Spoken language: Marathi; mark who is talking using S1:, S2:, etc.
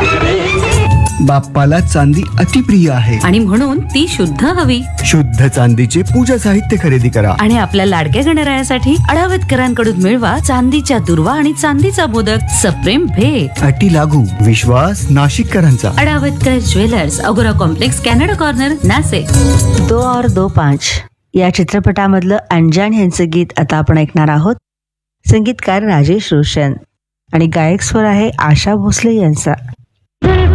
S1: बाप्पाला चांदी अतिप्रिय आहे
S2: आणि म्हणून ती शुद्ध हवी.
S1: शुद्ध चांदीचे पूजा साहित्य खरेदी करा
S2: आणि आपल्या लाडक्या गणरायासाठी अडावतकरांकडून मिळवा चांदीच्या दुर्वा आणि चांदीचा मोदक. सप्रेम भेट.
S1: अटी लागू. विश्वास नाशिककरांचा.
S2: अडावतकर ज्वेलर्स, अगोरा कॉम्प्लेक्स, कॅनडा कॉर्नर, नाशिक.
S3: 2 और 2 5 या चित्रपटामधलं अंजान यांचं गीत आता आपण ऐकणार आहोत. संगीतकार राजेश रोशन आणि गायक स्वर आहे आशा भोसले यांचा.